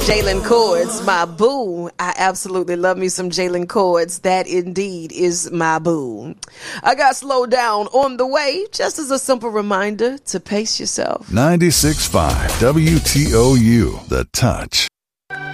Jalen Cords, my boo. I absolutely love me some Jalen Cords. That indeed is my boo. I got Slow Down on the way, just as a simple reminder to pace yourself. 96.5 WTOU, The Touch.